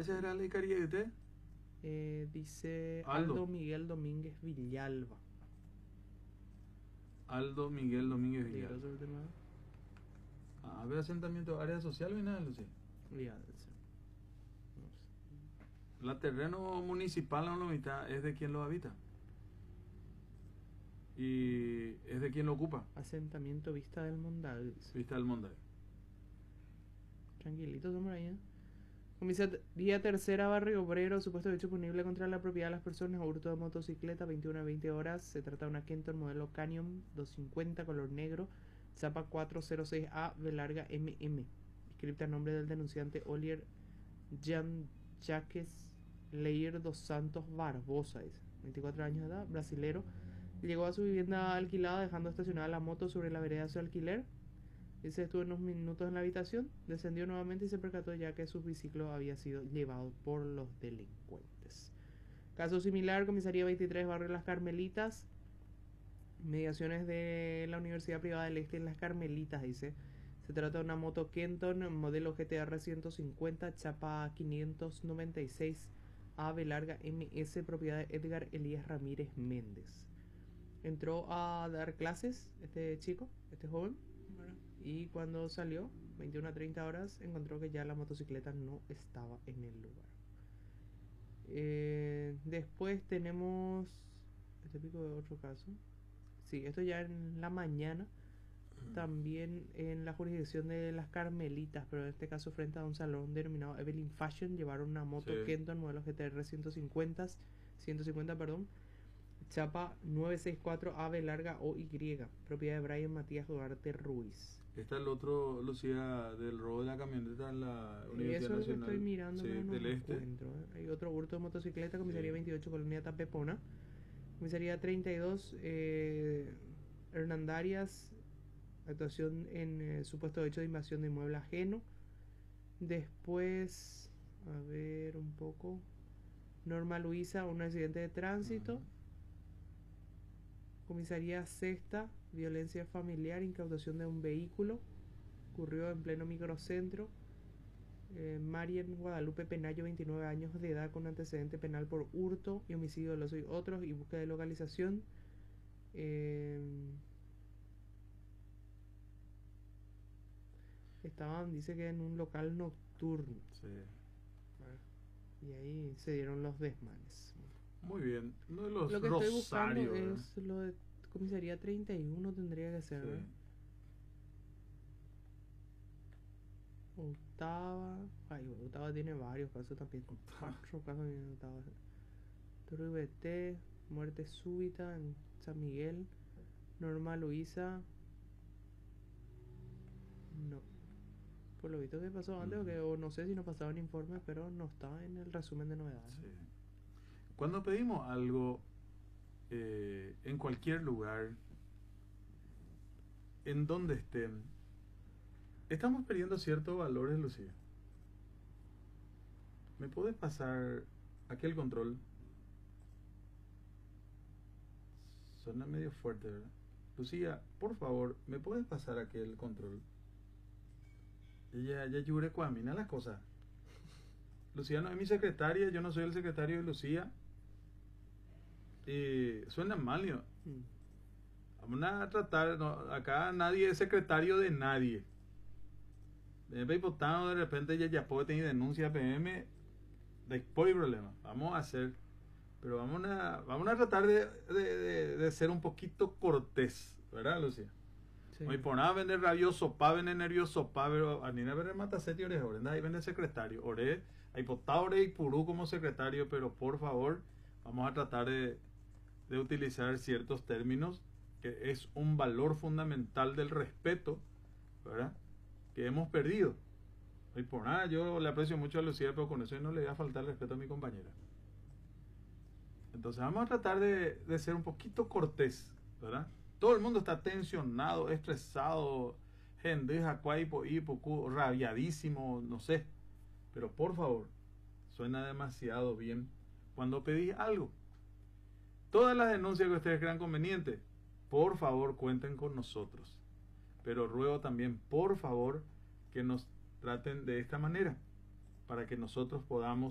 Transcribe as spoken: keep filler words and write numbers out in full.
ese era el Icaría de usted. Eh, dice Aldo. Aldo Miguel Domínguez Villalba. Aldo Miguel Domínguez Villalba. Peligroso el tema. Ah, ¿ve asentamiento, área social o nada, Lucía? Ya, debe ser. No sé. La terreno municipal en la mitad es de quien lo habita. Y es de quien lo ocupa. Asentamiento Vista del Mondal. Vista del Monday. Tranquilitos, hombre, ahí, ¿eh? Comisaría Tercera, Barrio Obrero, supuesto hecho punible contra la propiedad de las personas, hurto de motocicleta, veintiuna a veinte horas. Se trata de una Kenton modelo Canyon doscientos cincuenta, color negro, zapa cuatrocientos seis A, B larga M M. Escrita a nombre del denunciante Olier Jean Jacques Leir dos Santos Barbosa, dice, veinticuatro años de edad, brasilero. Llegó a su vivienda alquilada dejando estacionada la moto sobre la vereda de su alquiler. Dice, estuvo unos minutos en la habitación, descendió nuevamente y se percató ya que su biciclo había sido llevado por los delincuentes. Caso similar, Comisaría veintitrés, Barrio Las Carmelitas, mediaciones de la Universidad Privada del Este en Las Carmelitas, dice. Se trata de una moto Kenton, modelo G T R ciento cincuenta, chapa quinientos noventa y seis A, B larga M S, propiedad de Edgar Elías Ramírez Méndez. Entró a dar clases este chico, este joven, y cuando salió, veintiuna a treinta horas, encontró que ya la motocicleta no estaba en el lugar. Eh, después tenemos este pico de otro caso. Sí, esto ya en la mañana, también en la jurisdicción de Las Carmelitas, pero en este caso frente a un salón denominado Evelyn Fashion, llevaron una moto Sí. Kenton modelo G T R ciento cincuenta, ciento cincuenta, perdón, chapa novecientos sesenta y cuatro A, B larga O Y, propiedad de Brian Matías Duarte Ruiz. Está el otro, Lucía, del robo de la camioneta en la Y Universidad eso es lo que Nacional. estoy mirando, Sí, pero no del lo Este. encuentro, ¿eh? Hay otro hurto de motocicleta, Comisaría Sí. veintiocho, Colonia Tapepona. Comisaría treinta y dos, eh, Hernandarias, actuación en eh, supuesto hecho de invasión de inmueble ajeno. Después, a ver un poco, Norma Luisa, un accidente de tránsito. Ajá. Comisaría Sexta, violencia familiar, incautación de un vehículo, ocurrió en pleno microcentro. eh, Marien Guadalupe Penayo, veintinueve años de edad, con antecedente penal por hurto y homicidio doloso y otros, y búsqueda de localización. eh, estaban, dice que en un local nocturno, Sí. y ahí se dieron los desmanes. Muy bien. Uno de los Lo que estoy buscando Rosario, ¿verdad? es lo de Comisaría treinta y uno, tendría que ser, Sí. ¿verdad? Octava, ay, Octava tiene varios casos también. Cuatro casos en Octava. Turibete, muerte súbita en San Miguel. Norma Luisa. No. Por lo visto que pasó antes, Ujú. o, que, o no sé si nos pasaban informes, pero no está en el resumen de novedades. Sí. Cuando pedimos algo eh, en cualquier lugar, en donde estén, estamos perdiendo ciertos valores, Lucía. ¿Me puedes pasar aquel control? Suena medio fuerte, ¿verdad? Lucía, por favor, ¿me puedes pasar aquel control? Ella ya lloré cuamina las cosas. Lucía no es mi secretaria, yo no soy el secretario de Lucía. Y suena mal, ¿no? Mm. Vamos a tratar, no, acá nadie es secretario de nadie. De de repente ya ya puede tener denuncia P M, después hay problema. Vamos a hacer, pero vamos a, vamos a tratar de, de, de, de ser un poquito cortés, ¿verdad, Lucía? Sí. No hay por nada vender rabioso, pa vender nervioso, pa pero a ni nada ver mata seti ore, ore, ahí vende secretario, ore, hay potá ore y purú como secretario, pero por favor, vamos a tratar de, de utilizar ciertos términos que es un valor fundamental del respeto, ¿verdad? Que hemos perdido. Y por nada, yo le aprecio mucho a Lucía, pero con eso no le voy a faltar el respeto a mi compañera. Entonces vamos a tratar de, de ser un poquito cortés, ¿verdad? Todo el mundo está tensionado, estresado, gendeja, cuaipo, hipo, rabiadísimo, no sé. Pero por favor, suena demasiado bien cuando pedís algo. Todas las denuncias que ustedes crean conveniente, por favor cuenten con nosotros. Pero ruego también, por favor, que nos traten de esta manera, para que nosotros podamos